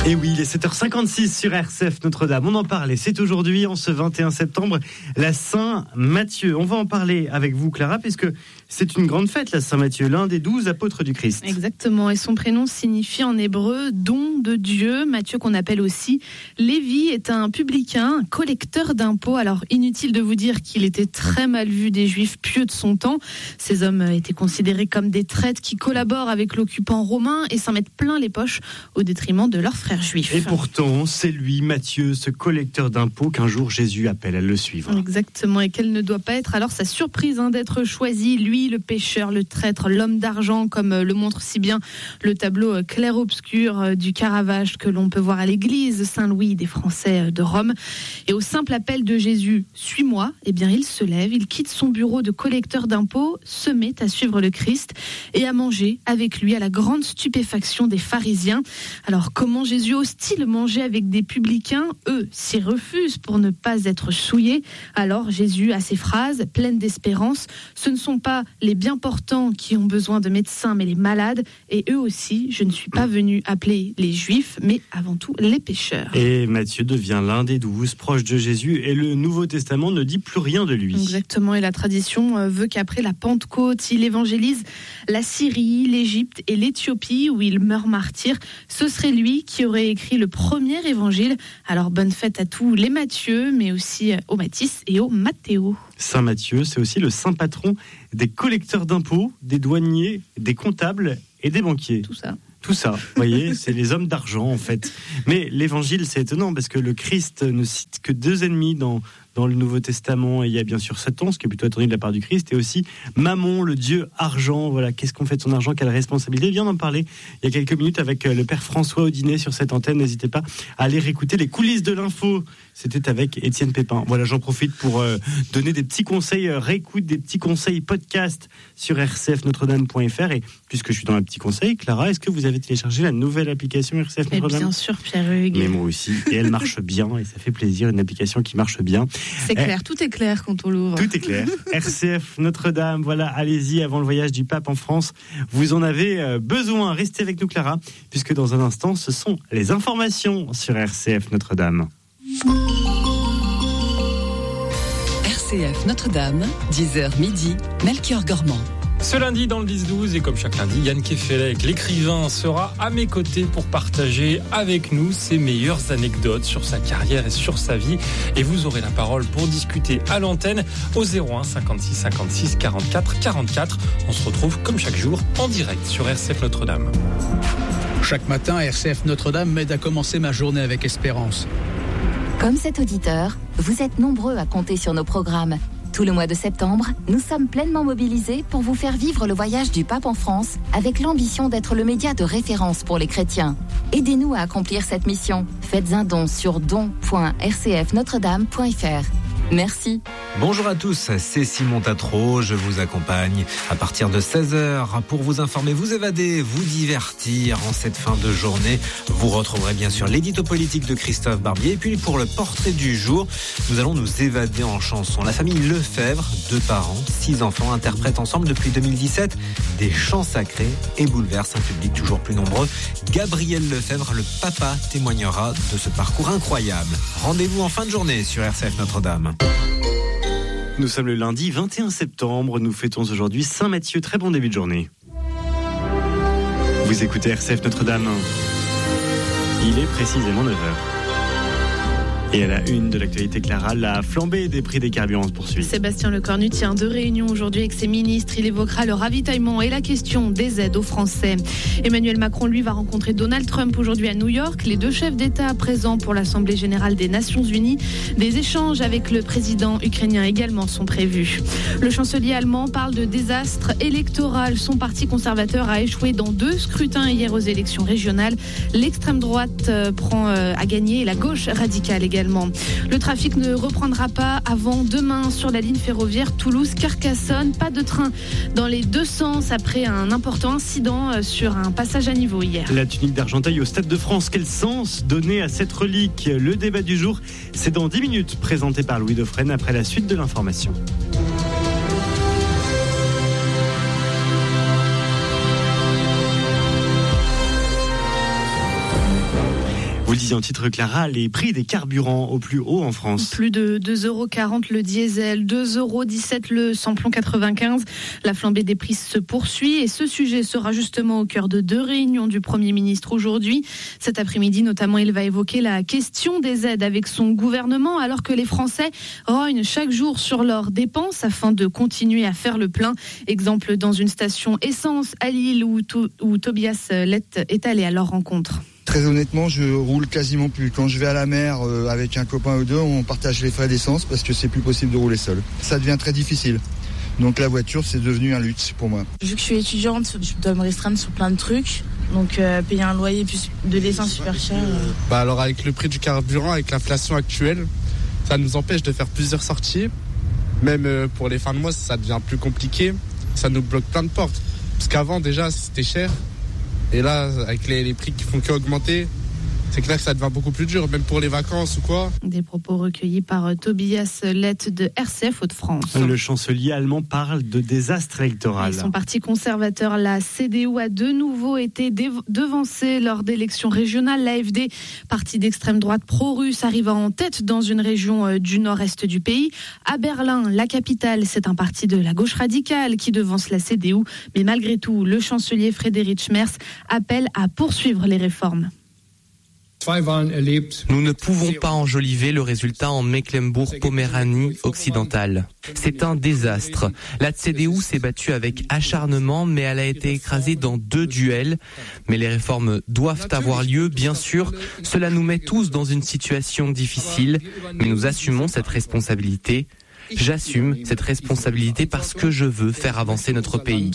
Et oui, il est 7h56 sur RCF Notre-Dame. On en parlait, c'est aujourd'hui, en ce 21 septembre, la Saint-Matthieu. On va en parler avec vous, Clara, puisque c'est une grande fête, la Saint-Matthieu, l'un des 12 apôtres du Christ. Exactement, et son prénom signifie en hébreu « don de Dieu ». Matthieu, qu'on appelle aussi Lévi, est un publicain, un collecteur d'impôts. Alors, inutile de vous dire qu'il était très mal vu des Juifs pieux de son temps. Ces hommes étaient considérés comme des traîtres qui collaborent avec l'occupant romain et s'en mettent plein les poches au détriment de leurs frères juifs. Et pourtant, c'est lui, Matthieu, ce collecteur d'impôts, qu'un jour Jésus appelle à le suivre. Exactement, et quelle ne doit pas être alors sa surprise d'être choisi, lui, le pécheur, le traître, l'homme d'argent, comme le montre si bien le tableau clair-obscur du Caravage que l'on peut voir à l'église Saint-Louis des Français de Rome. Et au simple appel de Jésus, « Suis-moi », eh bien il se lève, il quitte son bureau de collecteur d'impôts, se met à suivre le Christ et à manger avec lui à la grande stupéfaction des pharisiens. Alors comment Jésus ose-t-il manger avec des publicains? Eux s'y refusent pour ne pas être souillés. Alors Jésus a ces phrases pleines d'espérance. Ce ne sont pas les bien portants qui ont besoin de médecins, mais les malades. Et eux aussi, je ne suis pas venu appeler les Juifs, mais avant tout les pécheurs. Et Matthieu devient l'un des 12 proches de Jésus, et le Nouveau Testament ne dit plus rien de lui. Exactement, et la tradition veut qu'après la Pentecôte, il évangélise la Syrie, l'Égypte et l'Éthiopie, où il meurt martyr. Ce serait lui qui aurait écrit le premier évangile. Alors bonne fête à tous les Matthieu, mais aussi au Mathis et au Mathéo. Saint Matthieu, c'est aussi le saint patron des collecteurs d'impôts, des douaniers, des comptables et des banquiers. Tout ça, vous voyez, c'est les hommes d'argent en fait. Mais l'évangile, c'est étonnant parce que le Christ ne cite que 2 ennemis dans le Nouveau Testament. Et il y a bien sûr Satan, ce qui est plutôt attendu de la part du Christ, et aussi Mammon, le dieu argent. Voilà, qu'est-ce qu'on fait de son argent, quelle responsabilité? Viens d'en parler il y a quelques minutes avec le père François Audinet sur cette antenne. N'hésitez pas à aller réécouter les coulisses de l'info. C'était avec Étienne Pépin. Voilà, j'en profite pour donner des petits conseils réécoute, des petits conseils podcast sur rcfnotredame.fr. Et puisque je suis dans un petit conseil, Clara, est-ce que vous avez téléchargé la nouvelle application RCF Notre-Dame? Bien sûr, Pierre-Hugues. Mais moi aussi. Et elle marche bien, et ça fait plaisir, une application qui marche bien. C'est clair, tout est clair quand on l'ouvre. Tout est clair. RCF Notre-Dame, voilà, allez-y avant le voyage du pape en France. Vous en avez besoin. Restez avec nous, Clara, puisque dans un instant, ce sont les informations sur RCF Notre-Dame. RCF Notre-Dame, 10h midi, Melchior Gormand. Ce lundi dans le 10-12, et comme chaque lundi, Yann Kefelec, l'écrivain, sera à mes côtés pour partager avec nous ses meilleures anecdotes sur sa carrière et sur sa vie. Et vous aurez la parole pour discuter à l'antenne au 01 56 56 44 44. On se retrouve comme chaque jour en direct sur RCF Notre-Dame. Chaque matin, RCF Notre-Dame m'aide à commencer ma journée avec espérance. Comme cet auditeur, vous êtes nombreux à compter sur nos programmes. Tout le mois de septembre, nous sommes pleinement mobilisés pour vous faire vivre le voyage du pape en France avec l'ambition d'être le média de référence pour les chrétiens. Aidez-nous à accomplir cette mission. Faites un don sur don.rcfnotredame.fr. Merci. Bonjour à tous, c'est Simon Tatro, je vous accompagne à partir de 16h pour vous informer, vous évader, vous divertir en cette fin de journée. Vous retrouverez bien sûr l'édito politique de Christophe Barbier, et puis pour le portrait du jour, nous allons nous évader en chanson. La famille Lefebvre, 2 parents, 6 enfants, interprètent ensemble depuis 2017 des chants sacrés et bouleversent un public toujours plus nombreux. Gabriel Lefebvre, le papa, témoignera de ce parcours incroyable. Rendez-vous en fin de journée sur RCF Notre-Dame. Nous sommes le lundi 21 septembre, nous fêtons aujourd'hui Saint Matthieu. Très bon début de journée. Vous écoutez RCF Notre-Dame. Il est précisément 9h. Et à la une de l'actualité, Clara, la flambée des prix des carburants se poursuit. Sébastien Lecornu tient 2 réunions aujourd'hui avec ses ministres. Il évoquera le ravitaillement et la question des aides aux Français. Emmanuel Macron, lui, va rencontrer Donald Trump aujourd'hui à New York. Les 2 chefs d'État présents pour l'Assemblée générale des Nations Unies. Des échanges avec le président ukrainien également sont prévus. Le chancelier allemand parle de désastre électoral. Son parti conservateur a échoué dans 2 scrutins hier aux élections régionales. L'extrême droite a gagné et la gauche radicale également. Le trafic ne reprendra pas avant demain sur la ligne ferroviaire Toulouse-Carcassonne. Pas de train dans les 2 sens après un important incident sur un passage à niveau hier. La tunique d'Argenteuil au Stade de France, quel sens donner à cette relique? Le débat du jour, c'est dans 10 minutes, présenté par Louis Dauphren après la suite de l'information. Vous le disiez en titre, Clara, les prix des carburants au plus haut en France. Plus de 2,40 € le diesel, 2,17 € le samplon 95. La flambée des prix se poursuit et ce sujet sera justement au cœur de 2 réunions du Premier ministre aujourd'hui. Cet après-midi, notamment, il va évoquer la question des aides avec son gouvernement alors que les Français rognent chaque jour sur leurs dépenses afin de continuer à faire le plein. Exemple dans une station essence à Lille où Tobias Lett est allé à leur rencontre. Très honnêtement, je roule quasiment plus. Quand je vais à la mer avec un copain ou deux, on partage les frais d'essence parce que c'est plus possible de rouler seul. Ça devient très difficile. Donc la voiture, c'est devenu un luxe pour moi. Vu que je suis étudiante, je dois me restreindre sur plein de trucs. Donc payer un loyer plus de l'essence super cher. Alors avec le prix du carburant, avec l'inflation actuelle, ça nous empêche de faire plusieurs sorties. Même pour les fins de mois, ça devient plus compliqué. Ça nous bloque plein de portes. Parce qu'avant déjà, c'était cher. Et là, avec les prix qui font qu'augmenter, c'est clair que ça devient beaucoup plus dur, même pour les vacances ou quoi. Des propos recueillis par Tobias Lett de RCF Hauts-de-France. Le chancelier allemand parle de désastre électoral. Et son parti conservateur, la CDU, a de nouveau été devancé lors d'élections régionales. L'AfD, parti d'extrême droite pro-russe, arrive en tête dans une région du nord-est du pays. À Berlin, la capitale, c'est un parti de la gauche radicale qui devance la CDU. Mais malgré tout, le chancelier Friedrich Merz appelle à poursuivre les réformes. Nous ne pouvons pas enjoliver le résultat en Mecklembourg-Poméranie occidentale. C'est un désastre. La CDU s'est battue avec acharnement, mais elle a été écrasée dans 2 duels. Mais les réformes doivent avoir lieu, bien sûr. Cela nous met tous dans une situation difficile, mais nous assumons cette responsabilité. J'assume cette responsabilité parce que je veux faire avancer notre pays.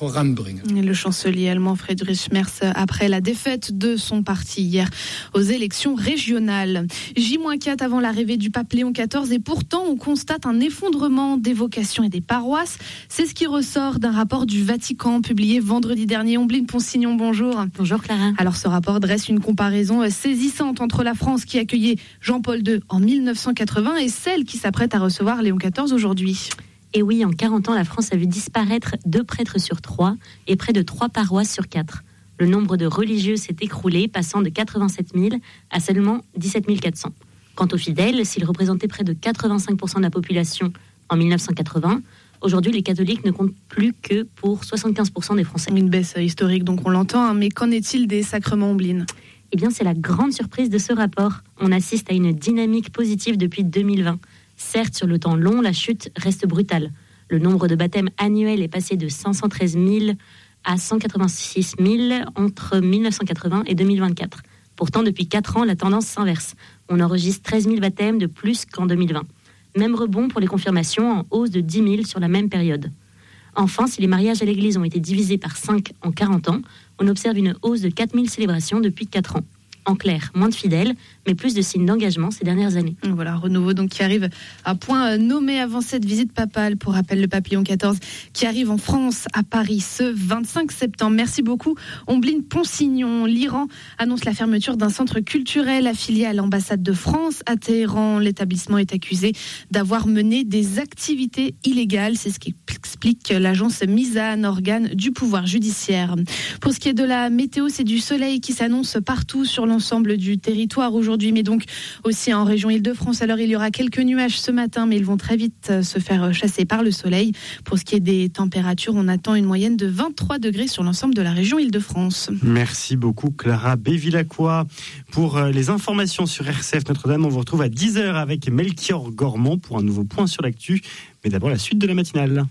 Le chancelier allemand Friedrich Merz après la défaite de son parti hier aux élections régionales. J-4 avant l'arrivée du pape Léon XIV et pourtant on constate un effondrement des vocations et des paroisses. C'est ce qui ressort d'un rapport du Vatican publié vendredi dernier. Ombline Ponsignon, bonjour. Bonjour Clara. Alors ce rapport dresse une comparaison saisissante entre la France qui accueillait Jean-Paul II en 1980 et celle qui s'apprête à recevoir Léon XIV aujourd'hui. Et oui, en 40 ans, la France a vu disparaître 2 prêtres sur 3 et près de 3 paroisses sur 4. Le nombre de religieux s'est écroulé, passant de 87 000 à seulement 17 400. Quant aux fidèles, s'ils représentaient près de 85% de la population en 1980, aujourd'hui les catholiques ne comptent plus que pour 75% des Français. Une baisse historique, donc on l'entend, mais qu'en est-il des sacrements, Ombline ? Eh bien, c'est la grande surprise de ce rapport. On assiste à une dynamique positive depuis 2020. Certes, sur le temps long, la chute reste brutale. Le nombre de baptêmes annuels est passé de 513 000 à 186 000 entre 1980 et 2024. Pourtant, depuis 4 ans, la tendance s'inverse. On enregistre 13 000 baptêmes de plus qu'en 2020. Même rebond pour les confirmations, en hausse de 10 000 sur la même période. Enfin, si les mariages à l'église ont été divisés par 5 en 40 ans, on observe une hausse de 4 000 célébrations depuis 4 ans. En clair, moins de fidèles, mais plus de signes d'engagement ces dernières années. Voilà, renouveau donc qui arrive à point nommé avant cette visite papale. Pour rappel, le pape Léon XIV qui arrive en France, à Paris, ce 25 septembre. Merci beaucoup, Ombline Ponsignon. L'Iran annonce la fermeture d'un centre culturel affilié à l'ambassade de France à Téhéran. L'établissement est accusé d'avoir mené des activités illégales. C'est ce qu'explique l'agence Mizan, organe du pouvoir judiciaire. Pour ce qui est de la météo, c'est du soleil qui s'annonce partout sur l'ensemble du territoire aujourd'hui, mais donc aussi en région Île-de-France. Alors il y aura quelques nuages ce matin, mais ils vont très vite se faire chasser par le soleil. Pour ce qui est des températures, on attend une moyenne de 23 degrés sur l'ensemble de la région Île-de-France. Merci beaucoup Clara Bévilacqua. Pour les informations sur RCF Notre-Dame, on vous retrouve à 10h avec Melchior Gormand pour un nouveau point sur l'actu. Mais d'abord la suite de la matinale.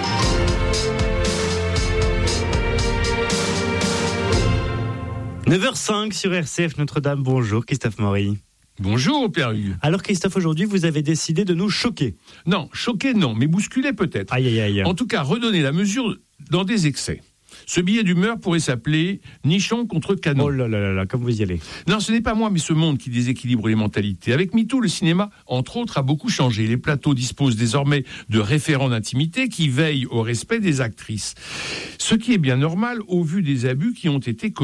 « 9h05 sur RCF Notre-Dame. Bonjour Christophe Maury. Bonjour Pierre-Hugues. Alors Christophe, aujourd'hui vous avez décidé de nous choquer. Non, choquer non, mais bousculer peut-être. Aïe aïe aïe. En tout cas, redonner la mesure dans des excès. Ce billet d'humeur pourrait s'appeler Nichon contre Canon. Oh là là là là, comme vous y allez. Non, ce n'est pas moi, mais ce monde qui déséquilibre les mentalités. Avec MeToo, le cinéma, entre autres, a beaucoup changé. Les plateaux disposent désormais de référents d'intimité qui veillent au respect des actrices. Ce qui est bien normal au vu des abus qui ont été commis.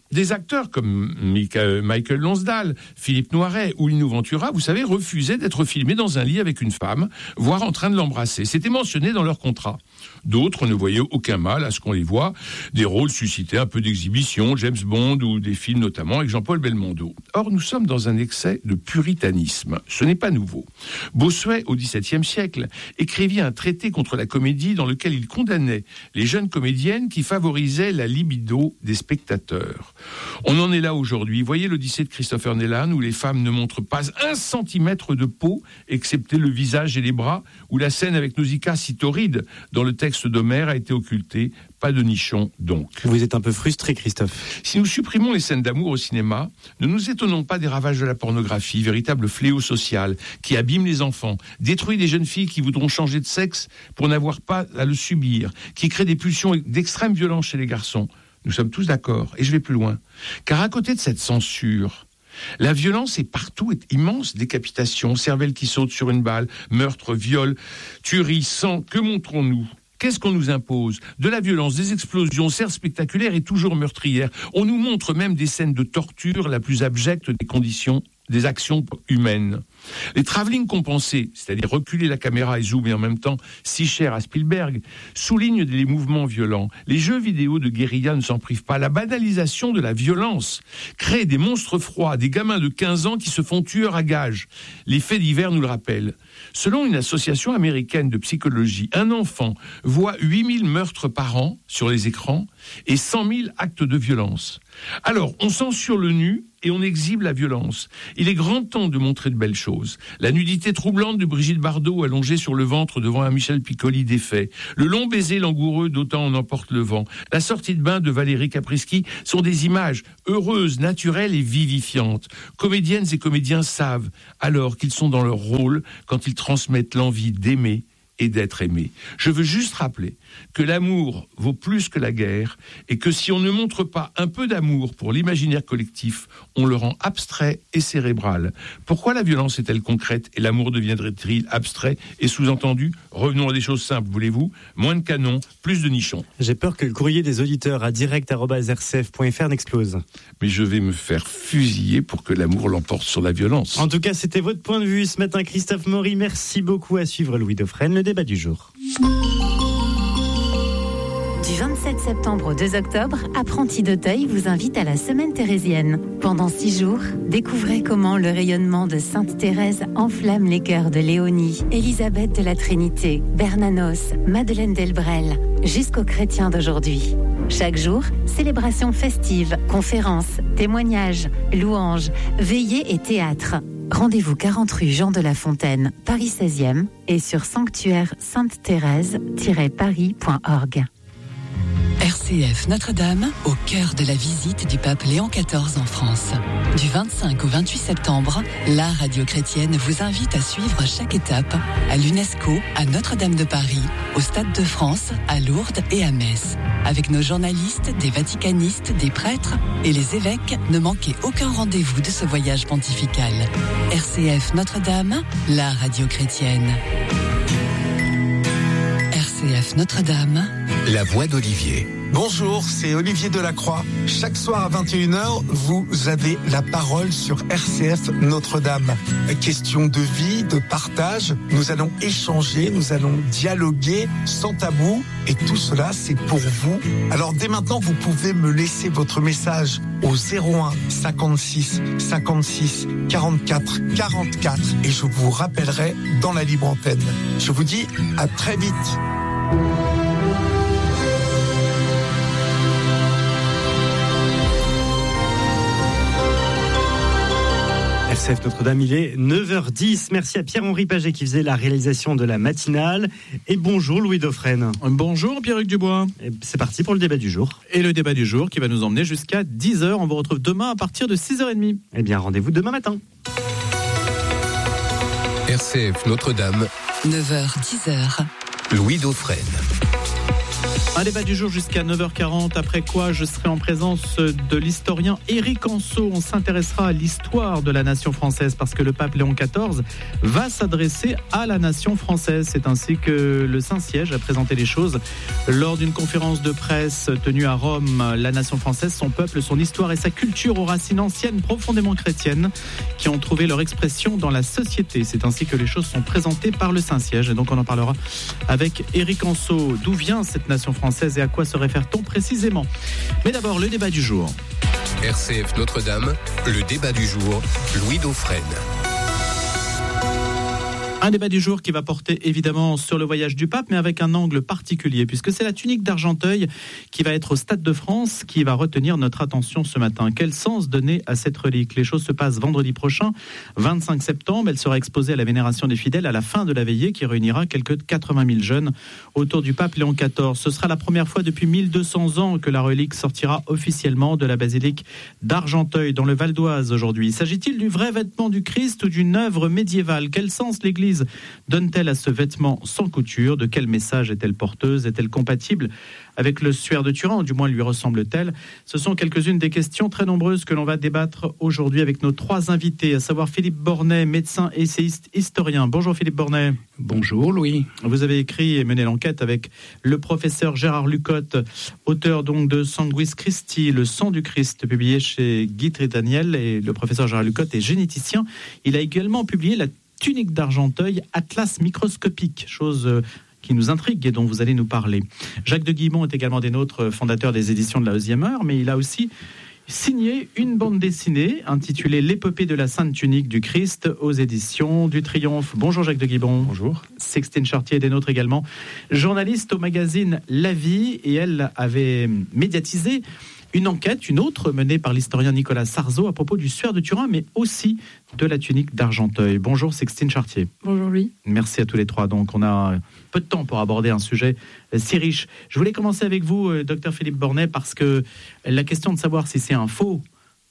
Des acteurs comme Michael Lonsdale, Philippe Noiret ou Lino Ventura, vous savez, refusaient d'être filmés dans un lit avec une femme, voire en train de l'embrasser. C'était mentionné dans leur contrat. D'autres ne voyaient aucun mal à ce qu'on les voit. Des rôles suscitaient un peu d'exhibition, James Bond ou des films notamment avec Jean-Paul Belmondo. Or, nous sommes dans un excès de puritanisme. Ce n'est pas nouveau. Bossuet, au XVIIe siècle, écrivit un traité contre la comédie dans lequel il condamnait les jeunes comédiennes qui favorisaient la libido des spectateurs. On en est là aujourd'hui. Voyez l'Odyssée de Christopher Nolan, où les femmes ne montrent pas 1 centimètre de peau, excepté le visage et les bras, où la scène avec Nausicaa, si torride dans le texte d'Homère, a été occultée. Pas de nichon, donc. Vous êtes un peu frustré, Christophe. Si nous supprimons les scènes d'amour au cinéma, ne nous étonnons pas des ravages de la pornographie, véritable fléau social, qui abîme les enfants, détruit des jeunes filles qui voudront changer de sexe pour n'avoir pas à le subir, qui crée des pulsions d'extrême violence chez les garçons. Nous sommes tous d'accord, et je vais plus loin. Car à côté de cette censure, la violence est partout, est immense. Décapitation, cervelle qui saute sur une balle, meurtre, viol, tuerie, sang. Que montrons-nous ? Qu'est-ce qu'on nous impose ? De la violence, des explosions, certes spectaculaires et toujours meurtrières. On nous montre même des scènes de torture, la plus abjecte des conditions, des actions humaines. Les travelling compensés, c'est-à-dire reculer la caméra et zoomer en même temps, si cher à Spielberg, soulignent les mouvements violents. Les jeux vidéo de guérilla ne s'en privent pas. La banalisation de la violence crée des monstres froids, des gamins de 15 ans qui se font tueurs à gages. Les faits divers nous le rappellent. Selon une association américaine de psychologie, un enfant voit 8000 meurtres par an sur les écrans et 100 000 actes de violence. Alors, on censure le nu et on exhibe la violence. Il est grand temps de montrer de belles choses. La nudité troublante de Brigitte Bardot allongée sur le ventre devant un Michel Piccoli défait. Le long baiser langoureux d'Autant en emporte le vent. La sortie de bain de Valérie Caprisky sont des images heureuses, naturelles et vivifiantes. Comédiennes et comédiens savent, alors qu'ils sont dans leur rôle, quand ils transmettent l'envie d'aimer et d'être aimé. Je veux juste rappeler que l'amour vaut plus que la guerre et que si on ne montre pas un peu d'amour pour l'imaginaire collectif, on le rend abstrait et cérébral. Pourquoi la violence est-elle concrète et l'amour deviendrait-il abstrait et sous-entendu ? Revenons à des choses simples, voulez-vous ? Moins de canons, plus de nichons. J'ai peur que le courrier des auditeurs à direct@rcf.fr n'explose. Mais je vais me faire fusiller pour que l'amour l'emporte sur la violence. En tout cas, c'était votre point de vue ce matin, Christophe Maury. Merci beaucoup. À suivre Louis Dauphren, le débat du jour. Du 27 septembre au 2 octobre, Apprentis d'Auteuil vous invite à la Semaine thérésienne. Pendant 6 jours, découvrez comment le rayonnement de Sainte Thérèse enflamme les cœurs de Léonie, Élisabeth de la Trinité, Bernanos, Madeleine Delbrel, jusqu'aux chrétiens d'aujourd'hui. Chaque jour, célébrations festives, conférences, témoignages, louanges, veillées et théâtre. Rendez-vous 40 rue Jean de La Fontaine, Paris 16e et sur sanctuaire-sainte-thérèse-paris.org. RCF Notre-Dame, au cœur de la visite du pape Léon XIV en France. Du 25 au 28 septembre, la radio chrétienne vous invite à suivre chaque étape à l'UNESCO, à Notre-Dame de Paris, au Stade de France, à Lourdes et à Metz. Avec nos journalistes, des vaticanistes, des prêtres et les évêques, ne manquez aucun rendez-vous de ce voyage pontifical. RCF Notre-Dame, la radio chrétienne. RCF Notre-Dame, la voix d'Olivier. Bonjour, c'est Olivier Delacroix. Chaque soir à 21h, vous avez la parole sur RCF Notre-Dame. Question de vie, de partage. Nous allons échanger, nous allons dialoguer sans tabou. Et tout cela, c'est pour vous. Alors dès maintenant, vous pouvez me laisser votre message au 01 56 56 44 44. Et je vous rappellerai dans la libre antenne. Je vous dis à très vite. RCF Notre-Dame, il est 9h10. Merci à Pierre-Henri Paget qui faisait la réalisation de la matinale. Et bonjour Louis Dauphren. Bonjour Pierre-Hugues Dubois. Et c'est parti pour le débat du jour. Et le débat du jour qui va nous emmener jusqu'à 10h. On vous retrouve demain à partir de 6h30. Eh bien, rendez-vous demain matin. RCF Notre-Dame. 9h, 10h. Louis Dauphren. Un débat du jour jusqu'à 9h40, après quoi je serai en présence de l'historien Éric Anceau. On s'intéressera à l'histoire de la nation française parce que le pape Léon XIV va s'adresser à la nation française. C'est ainsi que le Saint-Siège a présenté les choses lors d'une conférence de presse tenue à Rome. La nation française, son peuple, son histoire et sa culture aux racines anciennes profondément chrétiennes qui ont trouvé leur expression dans la société. C'est ainsi que les choses sont présentées par le Saint-Siège. Et donc on en parlera avec Éric Anceau. D'où vient cette nation française et à quoi se réfère-t-on précisément? Mais d'abord, le débat du jour. RCF Notre-Dame, le débat du jour, Louis Dauphren. Un débat du jour qui va porter évidemment sur le voyage du pape, mais avec un angle particulier, puisque c'est la tunique d'Argenteuil qui va être au Stade de France, qui va retenir notre attention ce matin. Quel sens donner à cette relique? Les choses se passent vendredi prochain, 25 septembre. Elle sera exposée à la vénération des fidèles à la fin de la veillée, qui réunira quelques 80 000 jeunes autour du pape Léon XIV. Ce sera la première fois depuis 1200 ans que la relique sortira officiellement de la basilique d'Argenteuil, dans le Val d'Oise aujourd'hui. S'agit-il du vrai vêtement du Christ ou d'une œuvre médiévale? Quel sens l'Église donne-t-elle à ce vêtement sans couture? De quel message est-elle porteuse? Est-elle compatible avec le suaire de Turin, ou du moins lui ressemble-t-elle? Ce sont quelques-unes des questions très nombreuses que l'on va débattre aujourd'hui avec nos trois invités, à savoir Philippe Bornet, médecin, essayiste, historien. Bonjour Philippe Bornet. Bonjour Louis. Vous avez écrit et mené l'enquête avec le professeur Gérard Lucotte, auteur donc de Sanguis Christi, le sang du Christ, publié chez Guy Trédaniel, et le professeur Gérard Lucotte est généticien. Il a également publié la tunique d'Argenteuil, atlas microscopique, chose qui nous intrigue et dont vous allez nous parler. Jacques de Guimont est également des nôtres, fondateur des éditions de la 11e heure, mais il a aussi signé une bande dessinée intitulée L'épopée de la Sainte Tunique du Christ aux éditions du Triomphe. Bonjour Jacques de Guimont. Bonjour. Sextine Chartier est des nôtres également, journaliste au magazine La Vie, et elle avait médiatisé une enquête, une autre, menée par l'historien Nicolas Sarzeau à propos du suaire de Turin, mais aussi de la tunique d'Argenteuil. Bonjour Sextine Chartier. Bonjour Louis. Merci à tous les trois. Donc on a peu de temps pour aborder un sujet si riche. Je voulais commencer avec vous, docteur Philippe Bornet, parce que la question de savoir si c'est un faux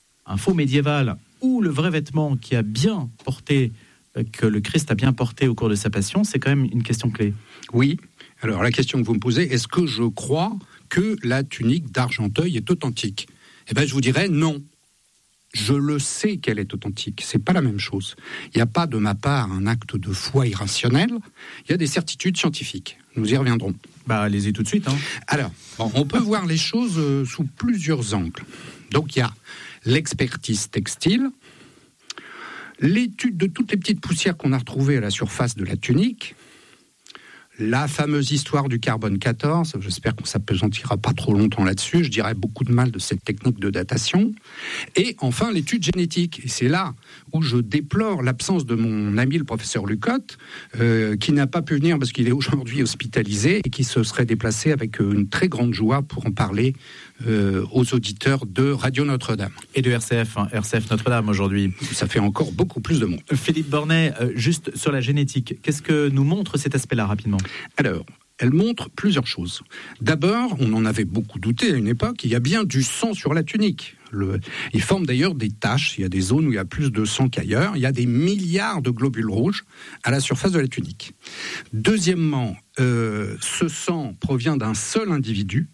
médiéval ou le vrai vêtement qui a bien porté, que le Christ a bien porté au cours de sa passion, c'est quand même une question clé. Oui. Alors la question que vous me posez, est-ce que je crois que la tunique d'Argenteuil est authentique? Eh bien, je vous dirais non. Je le sais qu'elle est authentique. C'est pas la même chose. Il n'y a pas de ma part un acte de foi irrationnel. Il y a des certitudes scientifiques. Nous y reviendrons. Allez-y tout de suite. Alors, on peut voir les choses sous plusieurs angles. Donc, il y a l'expertise textile, l'étude de toutes les petites poussières qu'on a retrouvées à la surface de la tunique, la fameuse histoire du carbone 14, j'espère qu'on ne s'apesantira pas trop longtemps là-dessus, je dirais beaucoup de mal de cette technique de datation, et enfin l'étude génétique. Et c'est là où je déplore l'absence de mon ami le professeur Lucotte, qui n'a pas pu venir parce qu'il est aujourd'hui hospitalisé et qui se serait déplacé avec une très grande joie pour en parler aux auditeurs de Radio Notre-Dame. Et de RCF, RCF Notre-Dame aujourd'hui. Ça fait encore beaucoup plus de monde. Philippe Bornet, juste sur la génétique, qu'est-ce que nous montre cet aspect-là rapidement? Alors, elle montre plusieurs choses. D'abord, on en avait beaucoup douté à une époque, il y a bien du sang sur la tunique. Il forme d'ailleurs des taches, il y a des zones où il y a plus de sang qu'ailleurs, il y a des milliards de globules rouges à la surface de la tunique. Deuxièmement, ce sang provient d'un seul individu,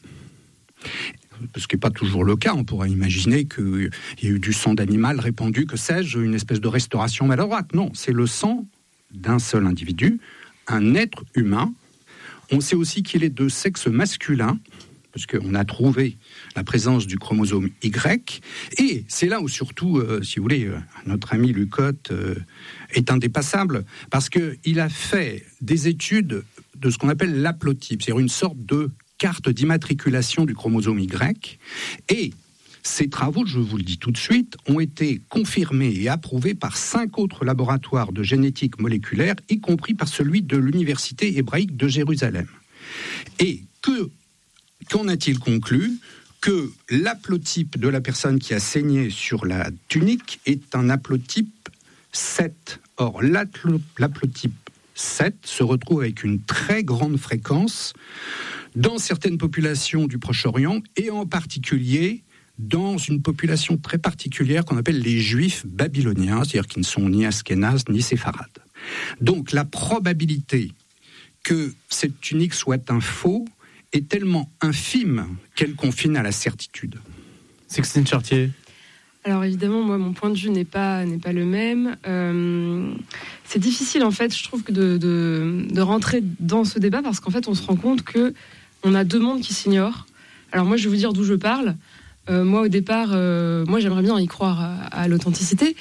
ce qui n'est pas toujours le cas. On pourrait imaginer qu'il y a eu du sang d'animal répandu, que sais-je, une espèce de restauration maladroite. Non, c'est le sang d'un seul individu, un être humain. On sait aussi qu'il est de sexe masculin, parce qu'on a trouvé la présence du chromosome Y. Et c'est là où surtout, si vous voulez, notre ami Lucotte est indépassable, parce qu'il a fait des études de ce qu'on appelle l'haplotype, c'est-à-dire une sorte de carte d'immatriculation du chromosome Y. Et ces travaux, je vous le dis tout de suite, ont été confirmés et approuvés par 5 autres laboratoires de génétique moléculaire, y compris par celui de l'Université hébraïque de Jérusalem. Et qu'en a-t-il conclu? Que l'haplotype de la personne qui a saigné sur la tunique est un haplotype 7. Or, l'haplotype 7 se retrouve avec une très grande fréquence dans certaines populations du Proche-Orient et en particulier dans une population très particulière qu'on appelle les Juifs babyloniens, c'est-à-dire qui ne sont ni askénazes ni séfarades. Donc la probabilité que cette tunique soit un faux est tellement infime qu'elle confine à la certitude. Sixtine Chartier. Alors évidemment, moi, mon point de vue n'est pas le même. C'est difficile, en fait, je trouve, de rentrer dans ce débat parce qu'en fait, on se rend compte que on a deux mondes qui s'ignorent. Alors moi, je vais vous dire d'où je parle. Moi, au départ, moi, j'aimerais bien y croire à l'authenticité.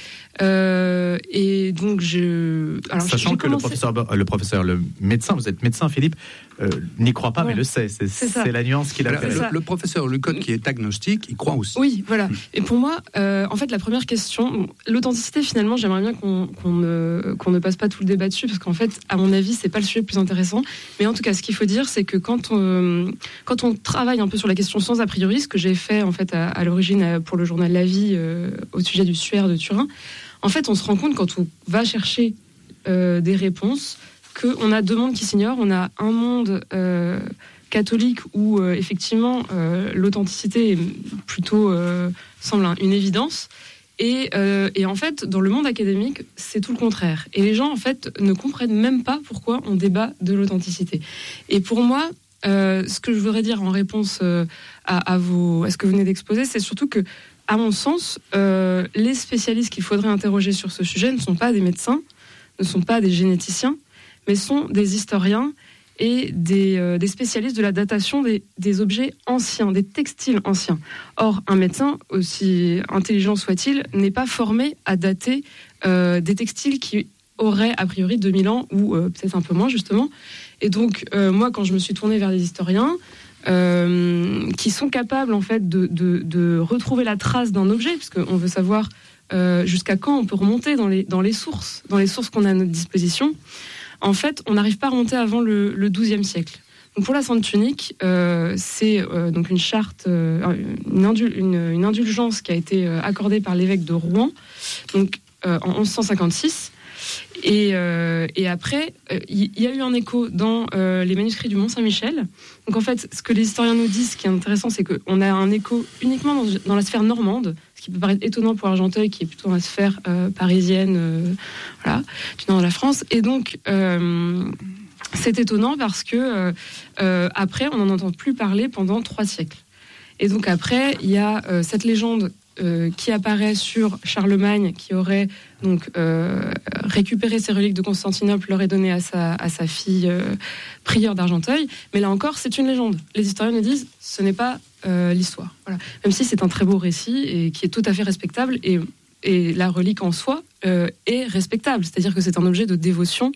Et donc, sachant que le médecin, vous êtes médecin, Philippe, n'y croit pas, mais le sait. C'est la nuance qu'il a fait. Le professeur Lecoq, qui est agnostique, il croit aussi. Oui, voilà. Et pour moi, en fait, la première question, l'authenticité, finalement, j'aimerais bien qu'on ne passe pas tout le débat dessus, parce qu'en fait, à mon avis, c'est pas le sujet le plus intéressant. Mais en tout cas, ce qu'il faut dire, c'est que quand on travaille un peu sur la question sans a priori, ce que j'ai fait, en fait, à l'origine pour le journal La Vie, au sujet du suaire de Turin, en fait, on se rend compte quand on va chercher des réponses qu'on a deux mondes qui s'ignorent. On a un monde catholique où effectivement l'authenticité est plutôt semble une évidence. Et en fait, dans le monde académique, c'est tout le contraire. Et les gens, en fait, ne comprennent même pas pourquoi on débat de l'authenticité. Et pour moi, ce que je voudrais dire en réponse à ce que vous venez d'exposer, c'est surtout que, à mon sens, les spécialistes qu'il faudrait interroger sur ce sujet ne sont pas des médecins, ne sont pas des généticiens, mais sont des historiens et des spécialistes de la datation des objets anciens, des textiles anciens. Or, un médecin, aussi intelligent soit-il, n'est pas formé à dater des textiles qui auraient a priori 2000 ans ou peut-être un peu moins justement. Et donc, moi, quand je me suis tournée vers les historiens, qui sont capables en fait de retrouver la trace d'un objet, puisqu'on veut savoir jusqu'à quand on peut remonter dans les sources qu'on a à notre disposition. En fait, on n'arrive pas à remonter avant le XIIe siècle. Donc pour la Sainte Tunique, c'est donc une charte, une indulgence qui a été accordée par l'évêque de Rouen, donc en 1156. Et après, il y a eu un écho dans les manuscrits du Mont-Saint-Michel. Donc en fait, ce que les historiens nous disent, ce qui est intéressant, c'est qu'on a un écho uniquement dans la sphère normande, ce qui peut paraître étonnant pour Argenteuil, qui est plutôt dans la sphère parisienne, du nord de la France. Et donc, c'est étonnant parce que après, on n'en entend plus parler pendant 3 siècles. Et donc après, il y a cette légende qui apparaît sur Charlemagne, qui aurait donc récupéré ses reliques de Constantinople, l'aurait donné à sa fille prieure d'Argenteuil. Mais là encore, c'est une légende. Les historiens nous disent, ce n'est pas l'histoire. Voilà. Même si c'est un très beau récit et qui est tout à fait respectable, et la relique en soi est respectable. C'est-à-dire que c'est un objet de dévotion.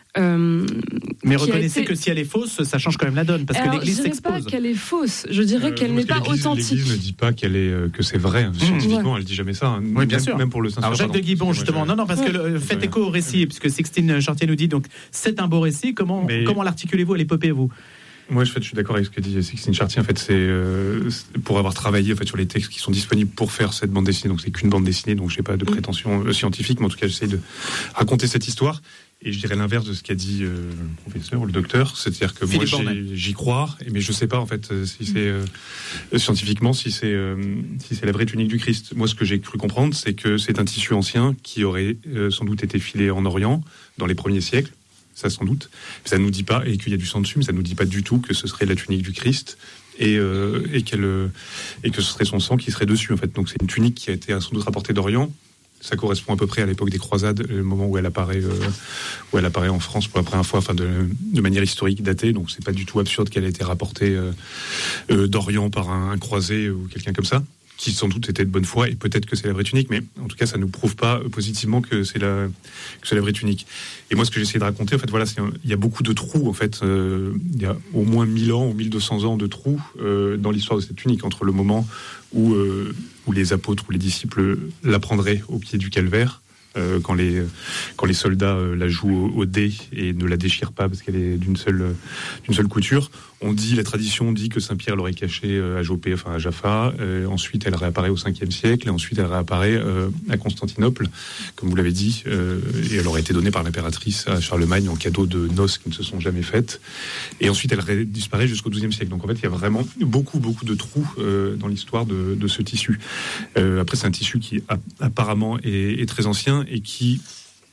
Mais reconnaissez que si elle est fausse, ça change quand même la donne, parce que l'Église s'expose. Je ne dirais pas qu'elle est fausse, je dirais qu'elle n'est pas authentique. L'Église ne dit pas que c'est vrai, scientifiquement, elle ne dit jamais ça. Oui, bien sûr. Même pour le Saint-Cyr. Alors Jacques de Guibon, justement, non, parce que faites écho au récit, puisque Sixtine Chartier nous dit, donc c'est un beau récit, comment l'articulez-vous à l'épopée, vous ? Moi, je suis d'accord avec ce que dit Sixtine Chartier. En fait, c'est pour avoir travaillé sur les textes qui sont disponibles pour faire cette bande dessinée. Donc, c'est qu'une bande dessinée, donc je n'ai pas de prétention scientifique, mais en tout cas, j'essaie de raconter cette histoire. Et je dirais l'inverse de ce qu'a dit le professeur ou le docteur, c'est-à-dire que moi j'y crois, mais je sais pas en fait si c'est scientifiquement si c'est la vraie tunique du Christ. Moi, ce que j'ai cru comprendre, c'est que c'est un tissu ancien qui aurait sans doute été filé en Orient dans les premiers siècles, ça sans doute. Ça nous dit pas, et qu'il y a du sang dessus, mais ça nous dit pas du tout que ce serait la tunique du Christ et que ce serait son sang qui serait dessus en fait. Donc c'est une tunique qui a été sans doute rapportée d'Orient. Ça correspond à peu près à l'époque des croisades, le moment où elle apparaît en France pour la première fois, de manière historique datée. Donc c'est pas du tout absurde qu'elle ait été rapportée d'Orient par un croisé ou quelqu'un comme ça, qui sans doute était de bonne foi, et peut-être que c'est la vraie tunique, mais en tout cas ça nous prouve pas positivement que c'est la vraie tunique. Et moi, ce que j'essaie de raconter, en fait, voilà, il y a beaucoup de trous, en fait, il y a au moins 1000 ans ou 1200 ans de trous dans l'histoire de cette tunique, entre le moment où les apôtres ou les disciples l'apprendraient au pied du calvaire, quand les soldats la jouent au dé et ne la déchirent pas parce qu'elle est d'une seule couture. La tradition dit que Saint-Pierre l'aurait cachée à Jopé, à Jaffa. Ensuite, elle réapparaît au 5e siècle, et ensuite elle réapparaît à Constantinople, comme vous l'avez dit, et elle aurait été donnée par l'impératrice à Charlemagne en cadeau de noces qui ne se sont jamais faites. Et ensuite, elle disparaît jusqu'au 12e siècle. Donc en fait, il y a vraiment beaucoup de trous dans l'histoire de ce tissu. Après, c'est un tissu qui apparemment est très ancien et qui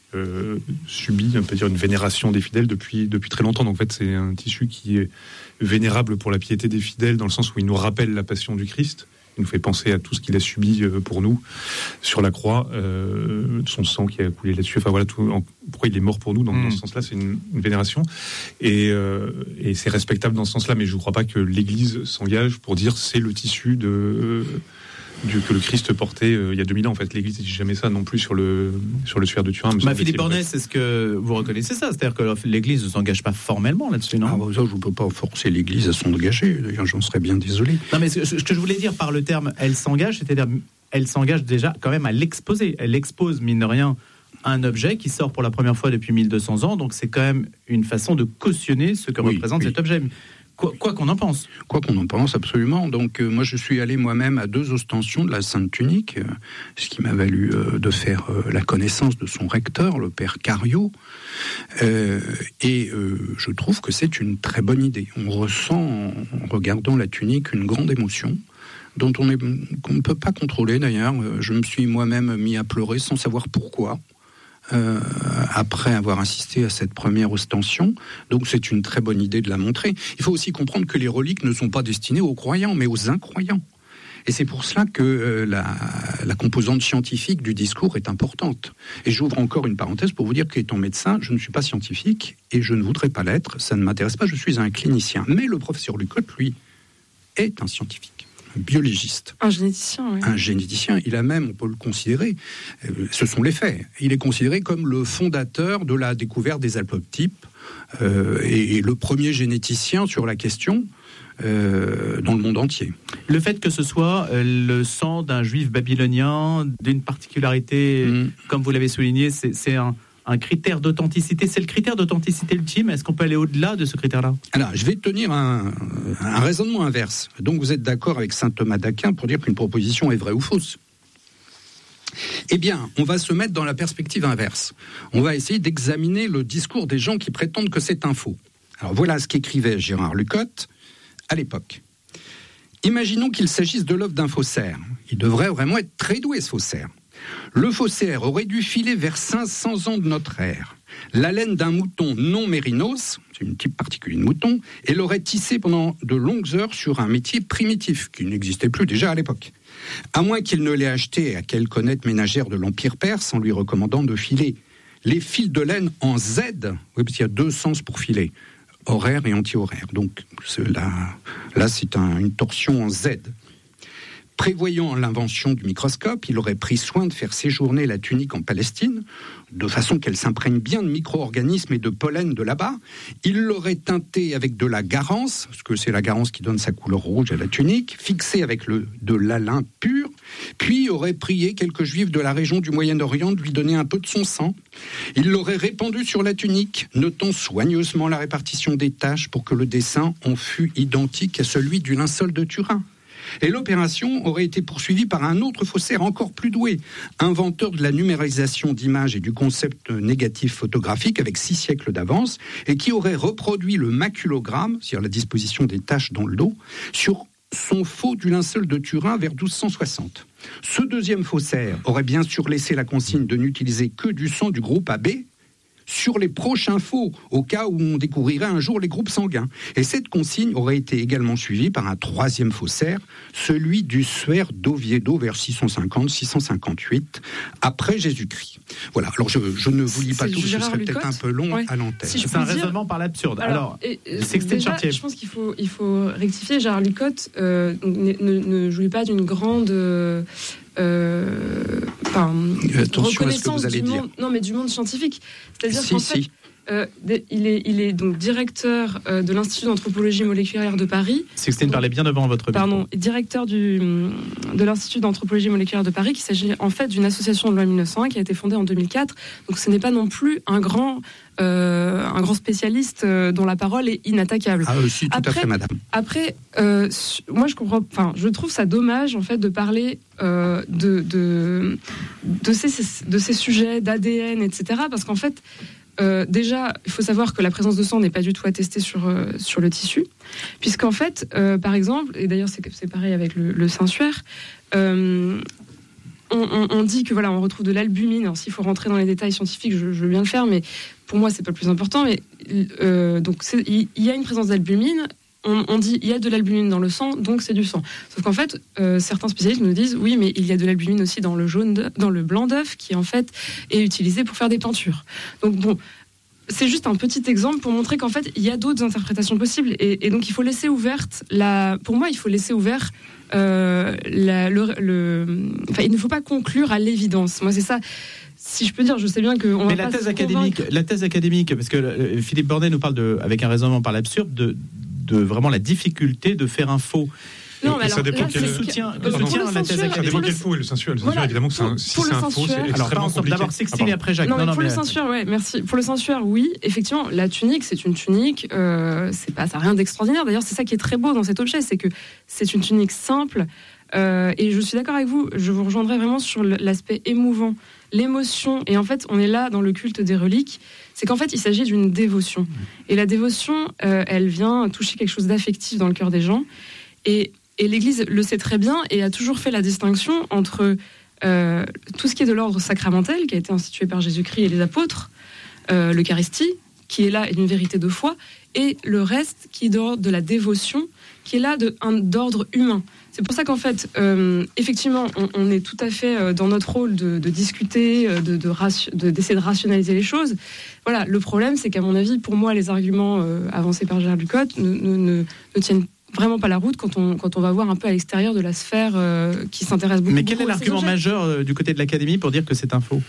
subit, on peut dire, une vénération des fidèles depuis très longtemps. Donc en fait, c'est un tissu qui est vénérable pour la piété des fidèles, dans le sens où il nous rappelle la passion du Christ. Il nous fait penser à tout ce qu'il a subi pour nous sur la croix, son sang qui a coulé là-dessus. Enfin voilà, pourquoi il est mort pour nous. Dans ce sens-là, c'est une vénération. Et c'est respectable dans ce sens-là, mais je ne crois pas que l'Église s'engage pour dire c'est le tissu que le Christ portait il y a 2000 ans. En fait, l'Église ne dit jamais ça non plus sur le suaire de Turin. Philippe Bornet, est-ce que vous reconnaissez ça? C'est-à-dire que l'Église ne s'engage pas formellement là-dessus, non? Ça, je ne peux pas forcer l'Église à s'engager. D'ailleurs, j'en serais bien désolé. Non, mais ce que je voulais dire par le terme « elle s'engage », c'est-à-dire elle s'engage déjà quand même à l'exposer. Elle expose, mine de rien, un objet qui sort pour la première fois depuis 1200 ans. Donc c'est quand même une façon de cautionner ce que représente cet objet. Quoi qu'on en pense. Quoi qu'on en pense, absolument. Donc moi, je suis allé moi-même à 2 ostensions de la Sainte Tunique, ce qui m'a valu de faire la connaissance de son recteur, le père Cario. Et je trouve que c'est une très bonne idée. On ressent, en regardant la tunique, une grande émotion qu'on ne peut pas contrôler d'ailleurs. Je me suis moi-même mis à pleurer sans savoir pourquoi. Après avoir assisté à cette première ostension. Donc c'est une très bonne idée de la montrer. Il faut aussi comprendre que les reliques ne sont pas destinées aux croyants, mais aux incroyants. Et c'est pour cela que la composante scientifique du discours est importante. Et j'ouvre encore une parenthèse pour vous dire qu'étant médecin, je ne suis pas scientifique et je ne voudrais pas l'être, ça ne m'intéresse pas, je suis un clinicien. Mais le professeur Lucotte, lui, est un scientifique. Un biologiste. Un généticien, oui. Un généticien. Il a même, on peut le considérer, ce sont les faits, il est considéré comme le fondateur de la découverte des alpoptypes et le premier généticien sur la question dans le monde entier. Le fait que ce soit le sang d'un juif babylonien, d'une particularité, comme vous l'avez souligné, c'est un critère d'authenticité. C'est le critère d'authenticité ultime. Est-ce qu'on peut aller au-delà de ce critère-là? Alors, je vais tenir un raisonnement inverse. Donc, vous êtes d'accord avec saint Thomas d'Aquin pour dire qu'une proposition est vraie ou fausse? Eh bien, on va se mettre dans la perspective inverse. On va essayer d'examiner le discours des gens qui prétendent que c'est un faux. Alors, voilà ce qu'écrivait Gérard Lucotte à l'époque. Imaginons qu'il s'agisse de l'œuvre d'un faussaire. Il devrait vraiment être très doué, ce faussaire. Le faussaire aurait dû filer vers 500 ans de notre ère. La laine d'un mouton non mérinos, c'est une type particulier de mouton, et l'aurait tissé pendant de longues heures sur un métier primitif, qui n'existait plus déjà à l'époque. À moins qu'il ne l'ait acheté à quelque honnête ménagère de l'Empire perse en lui recommandant de filer les fils de laine en Z, oui, parce qu'il y a 2 sens pour filer, horaire et anti-horaire. Donc là c'est une torsion en Z. Prévoyant l'invention du microscope, il aurait pris soin de faire séjourner la tunique en Palestine, de façon qu'elle s'imprègne bien de micro-organismes et de pollen de là-bas. Il l'aurait teintée avec de la garance, parce que c'est la garance qui donne sa couleur rouge à la tunique, fixée avec de l'alun pur, puis aurait prié quelques juifs de la région du Moyen-Orient de lui donner un peu de son sang. Il l'aurait répandu sur la tunique, notant soigneusement la répartition des taches pour que le dessin en fût identique à celui du linceul de Turin. Et l'opération aurait été poursuivie par un autre faussaire encore plus doué, inventeur de la numérisation d'images et du concept négatif photographique avec 6 siècles d'avance, et qui aurait reproduit le maculogramme, c'est-à-dire la disposition des taches dans le dos, sur son faux du linceul de Turin vers 1260. Ce deuxième faussaire aurait bien sûr laissé la consigne de n'utiliser que du sang du groupe AB, sur les prochains faux, au cas où on découvrirait un jour les groupes sanguins. Et cette consigne aurait été également suivie par un troisième faussaire, celui du suaire d'Oviedo vers 650-658, après Jésus-Christ. Voilà, alors je ne vous lis pas tout, ce serait peut-être un peu long à l'antenne. Si c'est un raisonnement par l'absurde. Alors déjà, je pense qu'il faut rectifier. Gérard Lucotte ne jouit pas d'une grande... reconnaissance du monde, non mais du monde scientifique. C'est-à-dire qu'en fait, il est donc directeur de l'Institut d'anthropologie moléculaire de Paris. Sixtine, parlez bien devant votre micro. Pardon, directeur de l'Institut d'anthropologie moléculaire de Paris, qui s'agit en fait d'une association de loi 1901 qui a été fondée en 2004. Donc ce n'est pas non plus un grand spécialiste dont la parole est inattaquable. Ah si, tout à fait, madame. Après, moi je trouve ça dommage en fait de parler de ces sujets d'ADN, etc. Parce qu'en fait, déjà, il faut savoir que la présence de sang n'est pas du tout attestée sur le tissu, puisqu'en fait, par exemple, et d'ailleurs c'est pareil avec le Saint-Suaire, on dit que voilà, on retrouve de l'albumine. Alors s'il faut rentrer dans les détails scientifiques, je veux bien le faire, mais pour moi c'est pas le plus important. Mais donc il y a une présence d'albumine. On dit il y a de l'albumine dans le sang, donc c'est du sang. Sauf qu'en fait, certains spécialistes nous disent oui, mais il y a de l'albumine aussi dans le blanc d'œuf, qui en fait est utilisé pour faire des peintures. Donc bon, c'est juste un petit exemple pour montrer qu'en fait il y a d'autres interprétations possibles, et donc il faut laisser ouverte pour moi il faut laisser ouvert enfin, il ne faut pas conclure à l'évidence. Moi c'est ça. Si je peux dire, je sais bien que mais la thèse académique, parce que Philippe Bordet nous parle avec un raisonnement par l'absurde de vraiment la difficulté de faire un faux. Non, mais ça dépend quel soutien la thèse académique. Ça dépend quel faux et le sensuel. Le sensuel, évidemment, si c'est un faux, c'est extrêmement compliqué. D'abord Sextile et après Jacques. Non, pour le sensuel, ouais, merci. Pour le sensuel, oui, effectivement, la tunique, c'est une tunique. Ça n'a rien d'extraordinaire. D'ailleurs, c'est ça qui est très beau dans cet objet, c'est que c'est une tunique simple. Et je suis d'accord avec vous. Je vous rejoindrai vraiment sur l'aspect émouvant, l'émotion. Et en fait, on est là dans le culte des reliques. C'est qu'en fait, il s'agit d'une dévotion. Et la dévotion, elle vient toucher quelque chose d'affectif dans le cœur des gens. Et l'Église le sait très bien et a toujours fait la distinction entre tout ce qui est de l'ordre sacramentel, qui a été institué par Jésus-Christ et les apôtres, l'Eucharistie, qui est là une vérité de foi, et le reste qui est de la dévotion, qui est là d'ordre humain. C'est pour ça qu'en fait, effectivement, on est tout à fait dans notre rôle de discuter, d'essayer de rationaliser les choses. Voilà, le problème, c'est qu'à mon avis, pour moi, les arguments avancés par Gérard Lucotte ne tiennent vraiment pas la route quand on va voir un peu à l'extérieur de la sphère qui s'intéresse beaucoup. Mais quel est l'argument majeur du côté de l'Académie pour dire que c'est un faux ?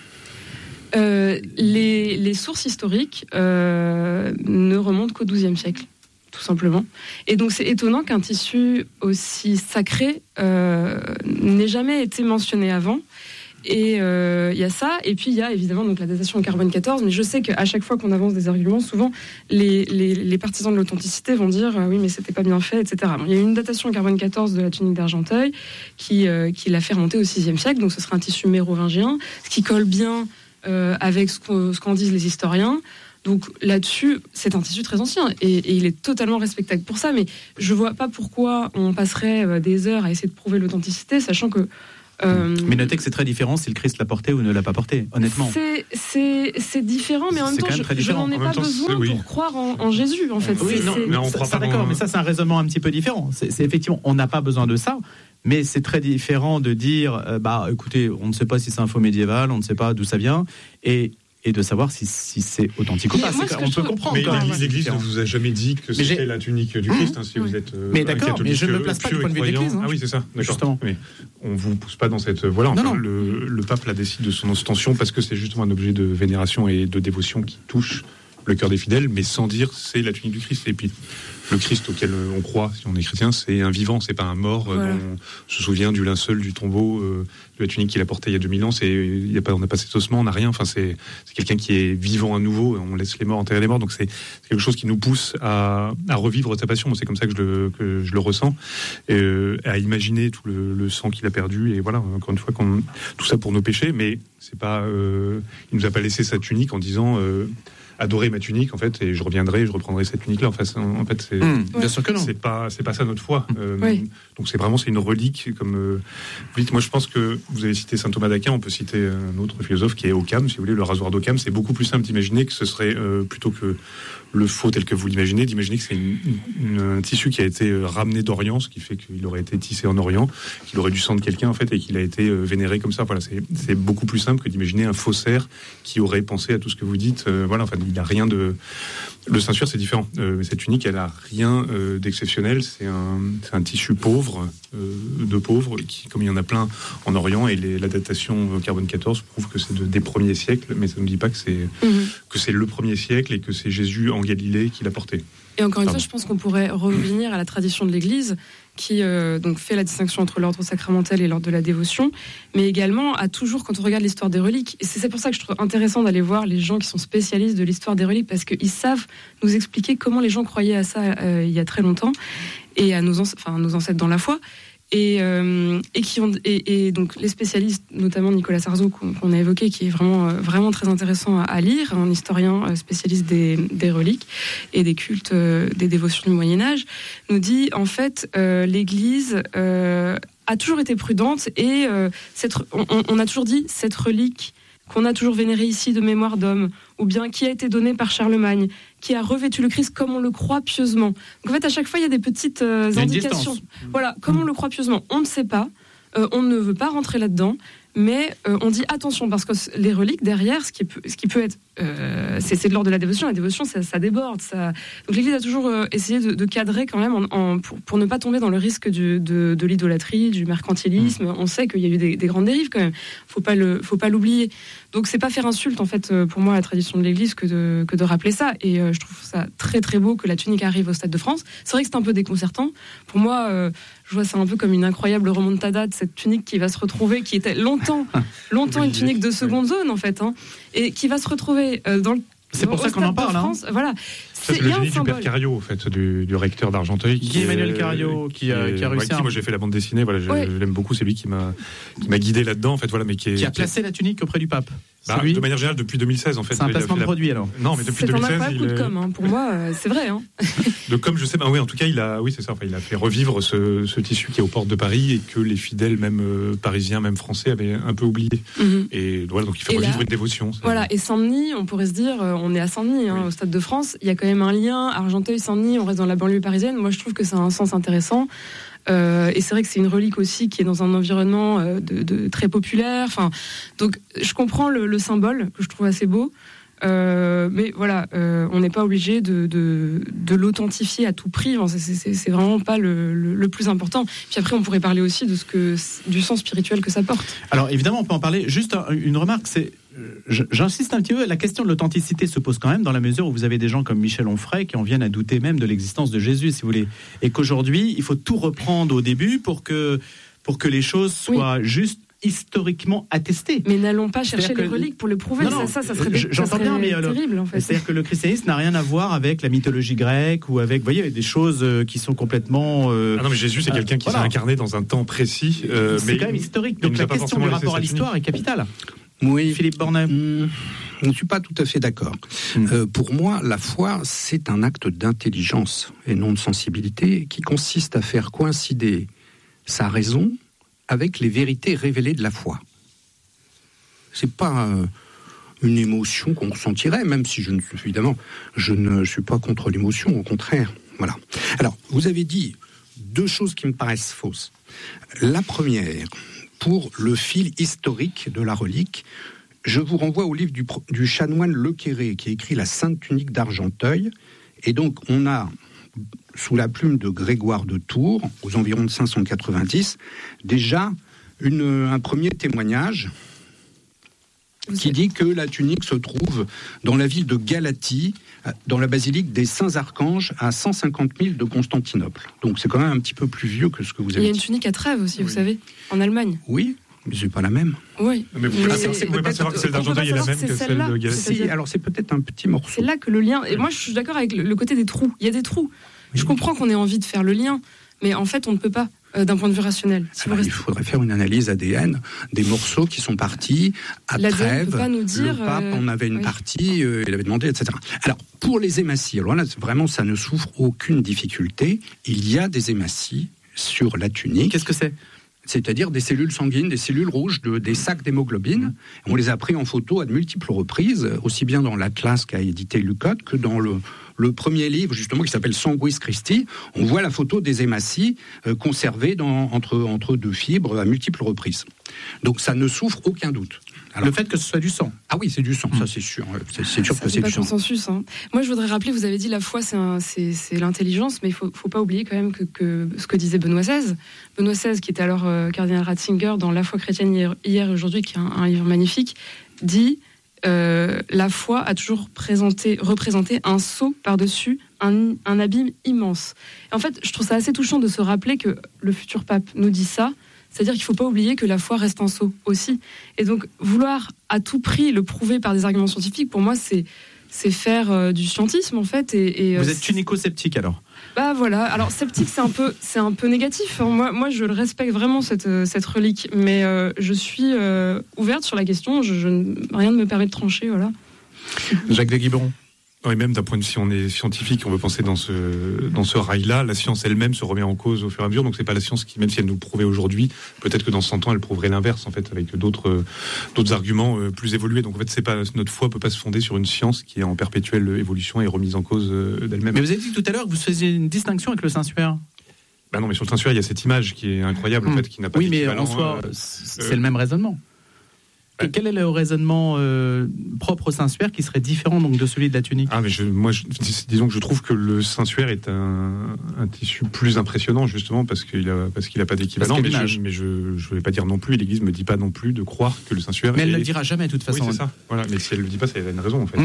Les sources historiques ne remontent qu'au XIIe siècle, tout simplement. Et donc c'est étonnant qu'un tissu aussi sacré n'ait jamais été mentionné avant. Et il y a ça, et puis il y a évidemment donc la datation au carbone 14, mais je sais qu'à chaque fois qu'on avance des arguments, souvent les partisans de l'authenticité vont dire oui mais c'était pas bien fait, etc. Bon, il y a une datation au carbone 14 de la tunique d'Argenteuil qui l'a fait remonter au 6e siècle, donc ce serait un tissu mérovingien, ce qui colle bien avec ce qu'en disent les historiens. Donc là-dessus, c'est un tissu très ancien et il est totalement respectable pour ça, mais je vois pas pourquoi on passerait des heures à essayer de prouver l'authenticité, sachant que mais notez que c'est très différent si le Christ l'a porté ou ne l'a pas porté, honnêtement. C'est différent, mais en même temps, je n'en ai pas besoin pour croire en Jésus, en fait. Oui, d'accord, mais ça, c'est un raisonnement un petit peu différent. C'est effectivement, on n'a pas besoin de ça, mais c'est très différent de dire, écoutez, on ne sait pas si c'est un faux médiéval, on ne sait pas d'où ça vient, et de savoir si c'est authentique ou pas. On peut comprendre. Mais l'Église ne vous a jamais dit que c'était la tunique du Christ, si vous êtes mais d'accord, mais je ne me place pas du point de vue de l'Église. Ah oui, c'est ça, d'accord. Justement. Mais on ne vous pousse pas dans cette voie-là. Enfin, le pape la décide de son ostension parce que c'est justement un objet de vénération et de dévotion qui touche le cœur des fidèles, mais sans dire c'est la tunique du Christ. Et puis le Christ auquel on croit, si on est chrétien, c'est un vivant, c'est pas un mort. Voilà. On se souvient du linceul, du tombeau, de la tunique qu'il a portée il y a 2000 ans. On n'a pas cet ossement, on n'a rien. Enfin, c'est quelqu'un qui est vivant à nouveau. On laisse les morts enterrer les morts. Donc c'est quelque chose qui nous pousse à revivre sa passion. C'est comme ça que je le ressens, à imaginer tout le sang qu'il a perdu. Et voilà, encore une fois, tout ça pour nos péchés. Mais c'est pas, il nous a pas laissé sa tunique en disant. Adorer ma tunique en fait et je reviendrai, je reprendrai cette tunique là. En fait, c'est bien sûr que non. C'est pas ça notre foi. Oui. Donc c'est une relique comme vous dites. Moi je pense que vous avez cité saint Thomas d'Aquin, on peut citer un autre philosophe qui est Occam, si vous voulez, le rasoir d'Occam. C'est beaucoup plus simple d'imaginer que ce serait plutôt que le faux tel que vous l'imaginez, d'imaginer que c'est un tissu qui a été ramené d'Orient, ce qui fait qu'il aurait été tissé en Orient, qu'il aurait du sang de quelqu'un en fait et qu'il a été vénéré comme ça. Voilà, c'est beaucoup plus simple que d'imaginer un faussaire qui aurait pensé à tout ce que vous dites. Voilà, enfin il n'a rien de. Le Saint-Suaire, c'est différent. Cette tunique, elle a rien d'exceptionnel. C'est un tissu pauvre, de pauvres, qui, comme il y en a plein en Orient, et la datation au carbone 14 prouve que c'est des premiers siècles, mais ça ne dit pas que c'est le premier siècle et que c'est Jésus en Galilée qui l'a porté. Et encore une fois, je pense qu'on pourrait revenir à la tradition de l'Église qui donc fait la distinction entre l'ordre sacramentel et l'ordre de la dévotion, mais également à toujours, quand on regarde l'histoire des reliques, et c'est pour ça que je trouve intéressant d'aller voir les gens qui sont spécialistes de l'histoire des reliques, parce qu'ils savent nous expliquer comment les gens croyaient à ça il y a très longtemps, et à nos ancêtres dans la foi. Et donc les spécialistes, notamment Nicolas Sarzeau qu'on a évoqué, qui est vraiment très intéressant à lire, un historien spécialiste des reliques et des cultes, des dévotions du Moyen Âge, nous dit en fait l'Église a toujours été prudente et on a toujours dit cette relique qu'on a toujours vénérée ici de mémoire d'homme, ou bien qui a été donnée par Charlemagne, qui a revêtu le Christ comme on le croit pieusement. Donc en fait, à chaque fois, il y a des petites indications. Voilà, comme on le croit pieusement, on ne sait pas, on ne veut pas rentrer là-dedans, mais on dit attention, parce que les reliques derrière, ce qui peut être, c'est de l'ordre de la dévotion. La dévotion, ça déborde. Donc l'Église a toujours essayé de cadrer quand même pour ne pas tomber dans le risque de l'idolâtrie, du mercantilisme. On sait qu'il y a eu des grandes dérives quand même. Faut pas l'oublier. Donc c'est pas faire insulte en fait pour moi à la tradition de l'Église que de rappeler ça. Et je trouve ça très très beau que la tunique arrive au Stade de France. C'est vrai que c'est un peu déconcertant. Pour moi, je vois ça un peu comme une incroyable remontada de cette tunique qui va se retrouver, qui était longtemps une tunique de seconde zone en fait, et qui va se retrouver dans le. C'est pour ça qu'on en parle. Voilà. Ça, c'est le génie du père Cario, en fait, du recteur d'Argenteuil. Emmanuel Cario, qui a réussi. Moi, j'ai fait la bande dessinée. Voilà, je l'aime beaucoup. C'est lui qui m'a guidé là-dedans, en fait. Voilà, mais qui a placé la tunique auprès du pape. De manière générale, depuis 2016, en fait. C'est un placement de produit, alors. Non, mais depuis 2016. C'est un incroyable coup de com', hein. Pour moi, c'est vrai. Hein. De com', je sais. Oui, en tout cas, c'est ça. Enfin, il a fait revivre ce tissu qui est aux portes de Paris et que les fidèles, même parisiens, même français, avaient un peu oublié. Et voilà, donc il fait revivre une dévotion. Voilà. Et Saint-Denis, on pourrait se dire, on est à Saint-Denis, au Stade de France. Il y a quand même un lien. Argenteuil, Saint-Denis, on reste dans la banlieue parisienne. Moi, je trouve que ça a un sens intéressant. Et c'est vrai que c'est une relique aussi qui est dans un environnement de très populaire. Enfin, donc, je comprends le symbole que je trouve assez beau. Mais voilà, on n'est pas obligé de l'authentifier à tout prix. C'est vraiment pas le plus important. Puis après, on pourrait parler aussi du sens spirituel que ça porte. Alors évidemment, on peut en parler. Juste une remarque, j'insiste un petit peu, la question de l'authenticité se pose quand même dans la mesure où vous avez des gens comme Michel Onfray qui en viennent à douter même de l'existence de Jésus, si vous voulez. Et qu'aujourd'hui, il faut tout reprendre au début pour que les choses soient justes, historiquement attestées. Mais n'allons pas chercher les reliques pour le prouver. Non, ça serait terrible, en fait. C'est-à-dire que le christianisme n'a rien à voir avec la mythologie grecque ou avec, vous voyez, des choses qui sont complètement... Ah non, mais Jésus, c'est quelqu'un qui s'est incarné dans un temps précis. C'est quand même historique. Donc la question du rapport à l'histoire est capitale. Oui. Philippe Bornet. Je ne suis pas tout à fait d'accord. Pour moi, la foi, c'est un acte d'intelligence et non de sensibilité qui consiste à faire coïncider sa raison avec les vérités révélées de la foi. C'est pas une émotion qu'on ressentirait, même si je ne suis pas contre l'émotion, au contraire. Voilà. Alors, vous avez dit deux choses qui me paraissent fausses. La première, pour le fil historique de la relique, je vous renvoie au livre du chanoine Lequéré, qui écrit La Sainte Tunique d'Argenteuil. Et donc, on a, sous la plume de Grégoire de Tours, aux environs de 590, déjà un premier témoignage qui dit que la tunique se trouve dans la ville de Galatie, dans la basilique des Saints-Archanges, à 150 000 de Constantinople. Donc c'est quand même un petit peu plus vieux que ce que vous avez dit. Il y a une tunique à Trèves aussi, vous savez, en Allemagne. Oui, mais c'est pas la même. Oui. Mais vous pouvez pas savoir que celle d'Argenteuil est la même que celle de Galatie. Alors c'est peut-être un petit morceau. C'est là que le lien... Et moi je suis d'accord avec le côté des trous. Il y a des trous. Je comprends qu'on ait envie de faire le lien, mais en fait on ne peut pas. D'un point de vue rationnel. Il faudrait faire une analyse ADN des morceaux qui sont partis à Trèves. Le pape en avait une partie, il avait demandé, etc. Alors, pour les hématies, alors là, vraiment, ça ne souffre aucune difficulté. Il y a des hématies sur la tunique. Qu'est-ce que c'est ? C'est-à-dire des cellules sanguines, des cellules rouges, des sacs d'hémoglobine. On les a pris en photo à de multiples reprises, aussi bien dans l'atlas qu'a édité Lucotte que dans le premier livre, justement, qui s'appelle Sanguis Christi. On voit la photo des hématies conservées entre deux fibres à multiples reprises. Donc ça ne souffre aucun doute. Alors, le fait que ce soit du sang. Ah oui, c'est du sang, ça c'est sûr. C'est sûr que c'est du sang. Consensus. Hein. Moi, je voudrais rappeler, vous avez dit la foi, c'est l'intelligence, mais il faut pas oublier quand même que ce que disait Benoît XVI. Benoît XVI, qui était alors cardinal Ratzinger dans La foi chrétienne hier et aujourd'hui, qui est un livre magnifique, dit la foi a toujours représenté un sceau par-dessus un abîme immense. Et en fait, je trouve ça assez touchant de se rappeler que le futur pape nous dit ça. C'est-à-dire qu'il ne faut pas oublier que la foi reste un sceau aussi. Et donc, vouloir à tout prix le prouver par des arguments scientifiques, pour moi, c'est faire du scientisme, en fait. Vous êtes tunico-sceptique, alors ? Bah voilà. Alors, sceptique, c'est un peu négatif. Moi, je le respecte vraiment, cette relique. Mais je suis ouverte sur la question. Rien ne me permet de trancher, voilà. Jacques de Guibron. Et même d'un point de vue, si on est scientifique, on veut penser dans ce rail-là, la science elle-même se remet en cause au fur et à mesure. Donc c'est pas la science qui, même si elle nous le prouvait aujourd'hui, peut-être que dans 100 ans elle prouverait l'inverse en fait, avec d'autres arguments plus évolués. Donc en fait, c'est pas, notre foi peut pas se fonder sur une science qui est en perpétuelle évolution et remise en cause d'elle-même. Mais vous avez dit tout à l'heure que vous faisiez une distinction avec le Saint-Suaire. Non, mais sur le Saint-Suaire, il y a cette image qui est incroyable en fait, qui n'a pas d'équivalent. Oui, mais en soi, c'est le même raisonnement. Et quel est le raisonnement propre au Saint-Suaire qui serait différent donc de celui de la tunique ? Disons que je trouve que le Saint-Suaire est un tissu plus impressionnant justement parce qu'il a pas d'équivalent. Mais je ne vais pas dire non plus. L'Église me dit pas non plus de croire que le Saint-Suaire. Mais elle ne le dira jamais de toute façon. Oui, c'est ça. Voilà. Mais si elle le dit pas, elle a une raison en fait.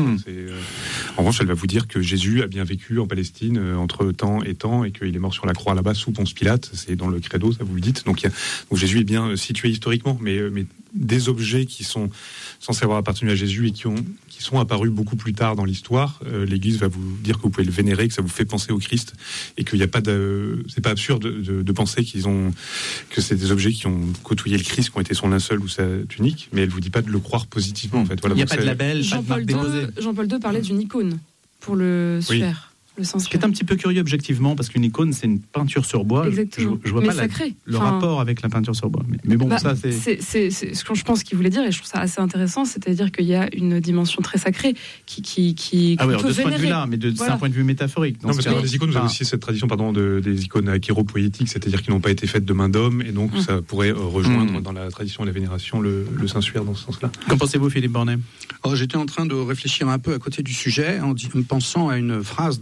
En revanche, elle va vous dire que Jésus a bien vécu en Palestine entre temps et temps et qu'il est mort sur la croix là-bas sous Ponce Pilate. C'est dans le credo, ça vous le dites. Donc Jésus est bien situé historiquement, mais des objets qui sont censés avoir appartenu à Jésus et qui sont apparus beaucoup plus tard dans l'histoire, l'Église va vous dire que vous pouvez le vénérer, que ça vous fait penser au Christ et qu'il n'y a pas c'est pas absurde de penser que c'est des objets qui ont côtoyé le Christ, qui ont été son linceul ou sa tunique, mais elle vous dit pas de le croire positivement en fait. Voilà, il n'y a pas de label, pas de marque déposée. Jean-Paul II parlait d'une icône pour le Suaire. Ce qui est un petit peu curieux objectivement, parce qu'une icône, c'est une peinture sur bois. Exactement. Je vois mais pas le rapport avec la peinture sur bois. Mais bon, ça c'est ce que je pense qu'il voulait dire, et je trouve ça assez intéressant, c'est-à-dire qu'il y a une dimension très sacrée qui alors peut de ce point de vénérer. vue-là, mais c'est un point de vue métaphorique. Non, parce que dans les icônes, vous avez aussi cette tradition, des icônes achéropoétiques, c'est-à-dire qui n'ont pas été faites de main d'homme, et donc ça pourrait rejoindre dans la tradition et la vénération le Saint-Suaire dans ce sens-là. Qu'en pensez-vous, Philippe Bornet ? J'étais en train de réfléchir un peu à côté du sujet en pensant à une phrase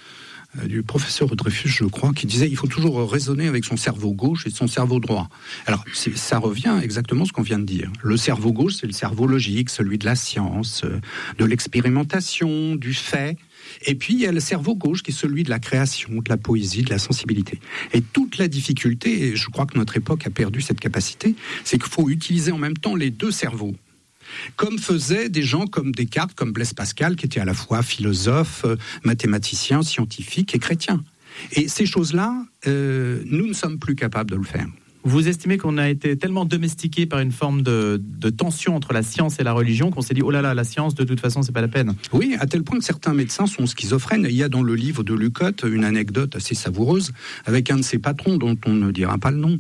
du professeur Dreyfus, je crois, qui disait il faut toujours raisonner avec son cerveau gauche et son cerveau droit. Alors, ça revient exactement à ce qu'on vient de dire. Le cerveau gauche, c'est le cerveau logique, celui de la science, de l'expérimentation, du fait. Et puis, il y a le cerveau gauche qui est celui de la création, de la poésie, de la sensibilité. Et toute la difficulté, et je crois que notre époque a perdu cette capacité, c'est qu'il faut utiliser en même temps les deux cerveaux. Comme faisaient des gens comme Descartes, comme Blaise Pascal, qui étaient à la fois philosophes, mathématiciens, scientifiques et chrétiens. Et ces choses-là, nous ne sommes plus capables de le faire. Vous estimez qu'on a été tellement domestiqué par une forme de tension entre la science et la religion qu'on s'est dit, oh là là, la science, de toute façon, c'est pas la peine. Oui, à tel point que certains médecins sont schizophrènes. Il y a dans le livre de Lucotte une anecdote assez savoureuse avec un de ses patrons dont on ne dira pas le nom,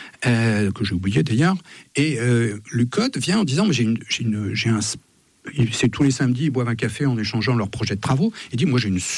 que j'ai oublié d'ailleurs. Et Lucotte vient en disant, mais c'est tous les samedis, ils boivent un café en échangeant leurs projets de travaux. Il dit, moi j'ai une